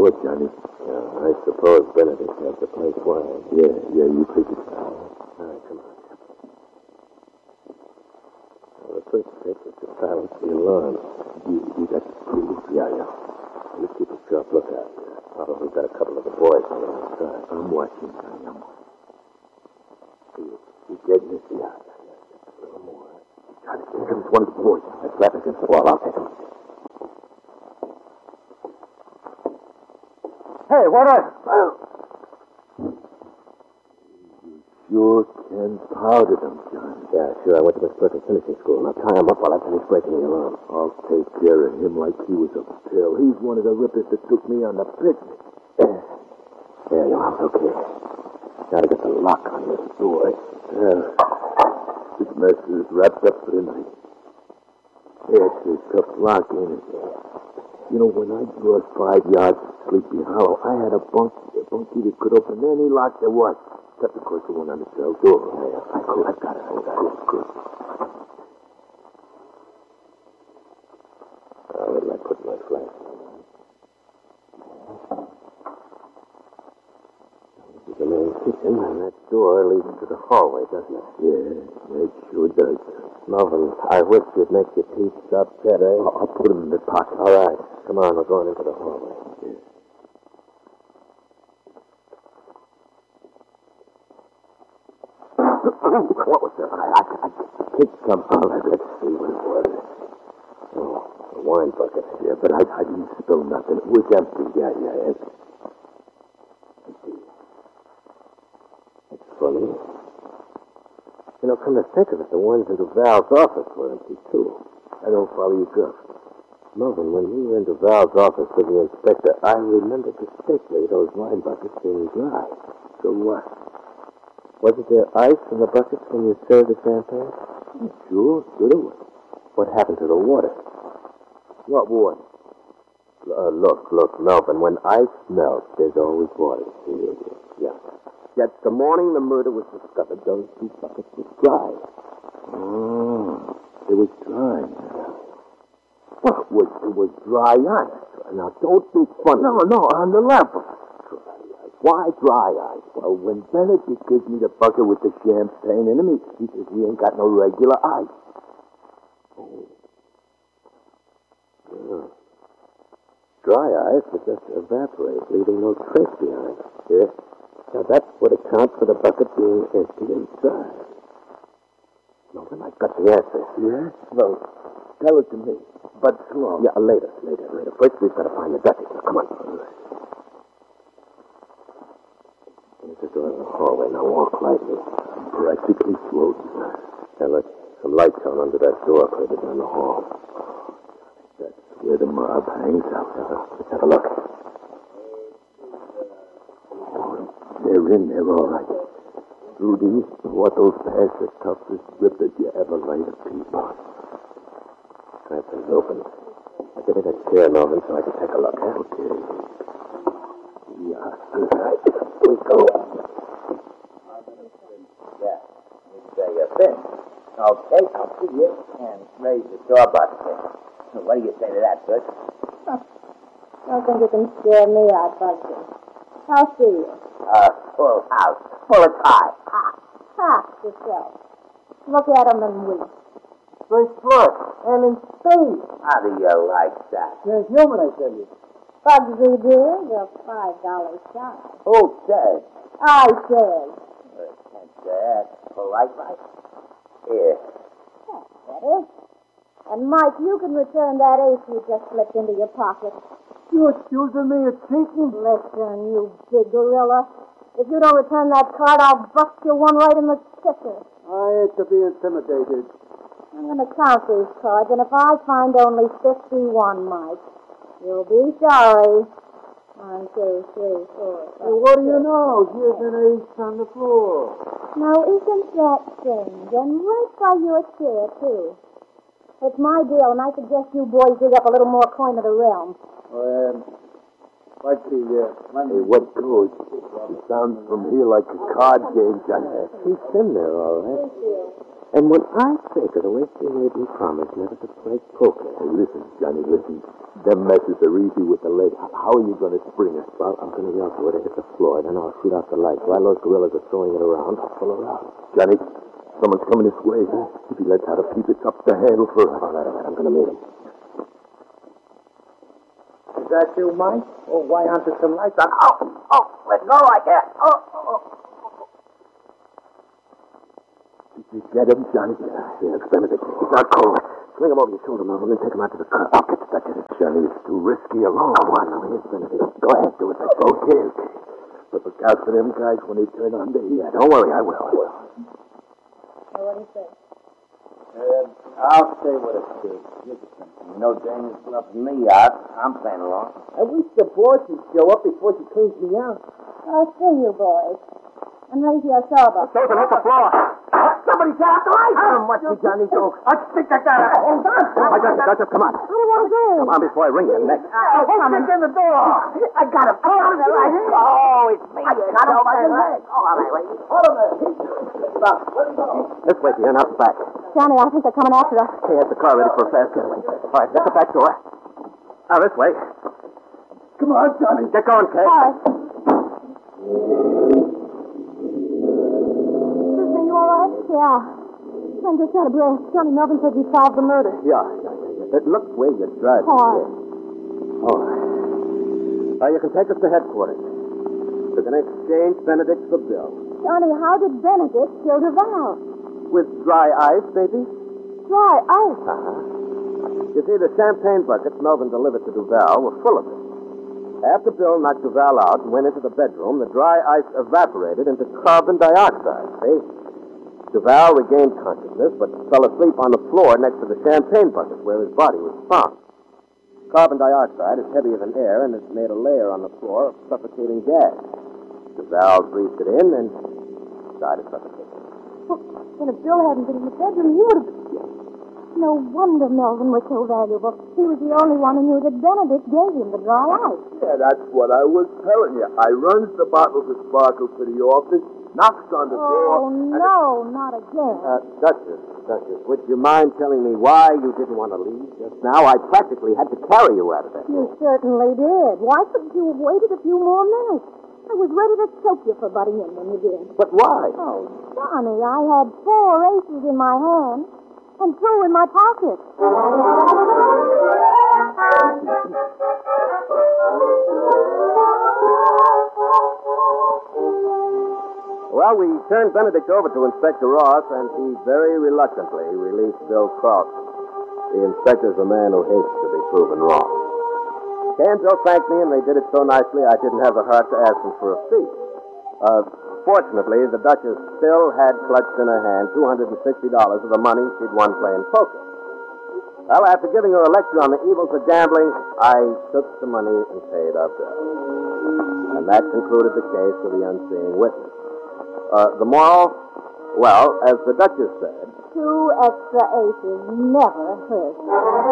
would, Johnny. I suppose Benedict has the place wired. Yeah, you figured it out. All right, come on. Well, the first step is to silence the alarm. You got the proof? Yeah. Let's keep a sharp lookout. Probably got a couple of the boys on the outside. I'm watching, Johnny. I'm watching. You getting this? Yeah. A little more. Johnny, here comes one of the boys. Let's slap against the wall. I'll take him. Hey, what is it? You sure can powder them, John. Yeah, sure. I went to Miss Perkins finishing school. Now tie him up while I finish breaking the alarm. I'll take care of him like he was a pill. He's one of the rippers that took me on the picnic. There you are. Okay. Gotta get the lock on this door. This mess is wrapped up for the night. It's a tough lock, ain't it? You know, when I drew 5 yards to Sleepy Hollow, I had a bunkie that could open any lock there was. Except, of course, the one on the cell door. Yeah. I've got it. Good. Where did I put my flashlight? This is the main kitchen, and that door leads to the hallway, doesn't it? Yeah, it sure does. Melvin, I wish you'd make your teeth stop chattering. I'll put them in the pocket. All right. Come on, we're going into the hallway. Yeah. What was that? I kicked some out. Let's see what it was. Oh, a wine bucket. Yeah, but I didn't spill nothing. It was empty. Yeah, empty. That's funny. You know, come to think of it, the ones into Val's office were empty, too. I don't follow you, girl. Melvin, when we were into Val's office with the inspector, I remember distinctly those wine buckets being dry. So what? Wasn't there ice in the buckets when you served the champagne? Sure there was. What happened to the water? What water? Look, Melvin, when ice melts, there's always water. Yeah. Yet the morning the murder was discovered, those 2 buckets were dry. Oh, it was dry. Well, it was dry ice. Now, don't be funny. No, on the level. Why dry ice? Well, when Benedict gives me the bucket with the champagne in him, he says we ain't got no regular ice. Oh. Yeah. Dry ice would just evaporate, leaving no trace behind. Yeah. Now, that would account for the bucket being empty inside. No, then I've got the answer. Yeah? Well, tell it to me. But slow. Yeah, later. First, we've got to find the ducky. Come on. There's the door in the hallway. Now, walk lightly. I'm practically floating. Now, look, some lights on under that door further down the hall. That's where the mob hangs out. Let's have a look. They're in there, all right. Rudy, what those pants are toughest rippers you ever laid a peep on. Trap is open. I'll give you that chair, Melvin, so I can take a look. Okay. Yeah, good night. Here we go. Yeah, you're finished. Okay, I'll see you and raise the door button. What do you say to that, Bert? Don't think you can scare me out, Bugsy. I'll see you. Full house, full of ties. Yourself. Look at him and weep. First floor, and in space. How do you like that? You're human, I tell you. Bugsy, dear, you're $5 shy. Who says? I said. Can't say that. Polite, right? Here. That's better. And, Mike, you can return that ace you just slipped into your pocket. You accusing me of cheating? Listen, you big gorilla. If you don't return that card, I'll bust you one right in the kicker. I hate to be intimidated. I'm going to count these cards, and if I find only 51, Mike, you'll be sorry. 1, 2, 3, 4, 5, Well, what do you know? Here's an ace on the floor. Now, isn't that strange? And right by your chair, too. It's my deal, and I suggest you boys dig up a little more coin of the realm. Like the money. Hey, what goes? It sounds from here like a card game, Johnny. He's in there, all right. And when I think of the way she made me promise never to play poker... Hey, listen, Johnny, listen. Them messes are easy with the leg. How are you going to spring it? Well, I'm going to yell for her to hit the floor, then I'll shoot out the lights. While those gorillas are throwing it around, I'll pull her out. Johnny, someone's coming this way. If he lets out a peep, it's up the handle for us. All right. I'm going to meet him. Is that you, Mike? Oh, why aren't there some lights on? Oh, let go like that. Oh. Did you get him, Johnny? Yeah, it's Benedict. He's not cold. Swing him over your shoulder, Melvin, and take him out to the car. I'll get the Duchess. Johnny, it's too risky alone. Come on, now. Here's Benedict. Go ahead, do it. Okay. But look out for them guys when they turn on the heat. Yeah, don't worry, I will. So what do you say? I'll stay with us, kid. You know Daniel's bluffing me out. I'm playing along. I wish the boss would show up before she cleans me out. I'll see you, boys. And raise your sawbuck. Open hit the floor. Somebody shut out the lights. Must be Johnny Joe. I think I got it. Hold on. My Duchess, come on. I don't want to go. Come on before I ring your neck. Who's in the door? I got him. Oh, it's me. I got him by the leg. Oh, all right, wait. Hold on there. This way, dear, not the back. Johnny, I think they're coming after us. Okay, has the car ready for a fast getaway. All right, hit the back door. Now, this way. Come on, Johnny. Get going, Kay. All right. Susan, you all right? Yeah. I'm just out of breath. Johnny Melvin said you solved the murder. Yeah. Look where you're driving. All right. You can take us to headquarters. We're going to exchange Benedict for Bill. Johnny, how did Benedict kill Duval? With dry ice, maybe? Dry ice. You see, the champagne buckets Melvin delivered to Duval were full of it. After Bill knocked Duval out and went into the bedroom, the dry ice evaporated into carbon dioxide, see? Duval regained consciousness, but fell asleep on the floor next to the champagne bucket where his body was found. Carbon dioxide is heavier than air, and it's made a layer on the floor of suffocating gas. Duval breathed it in and died of suffocation. Well, if Bill hadn't been in the bedroom, he would have... No wonder Melvin was so valuable. He was the only one who knew that Benedict gave him the dry ice. Yeah, that's what I was telling you. I runs the bottles of sparkle to the office, knocks on the door... Oh, no, not again. Duchess, would you mind telling me why you didn't want to leave just now? I practically had to carry you out of that. You certainly did. Why couldn't you have waited a few more minutes? I was ready to choke you for butting in when you did. But why? Oh, Johnny, I had 4 aces in my hand and 2 in my pocket. Well, we turned Benedict over to Inspector Ross, and he very reluctantly released Bill Croft. The inspector's a man who hates to be proven wrong. Kay and Bill thanked me, and they did it so nicely I didn't have the heart to ask them for a fee. Fortunately, the Duchess still had clutched in her hand $260 of the money she'd won playing poker. Well, after giving her a lecture on the evils of gambling, I took the money and paid our bill. And that concluded the case of the unseeing witness. The moral? Well, as the Duchess said... 2 extra aces never hurt.